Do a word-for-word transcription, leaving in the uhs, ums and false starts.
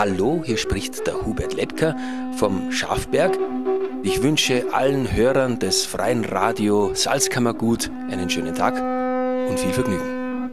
Hallo, hier spricht der Hubert Lepka vom Schafberg. Ich wünsche allen Hörern des freien Radio Salzkammergut einen schönen Tag und viel Vergnügen.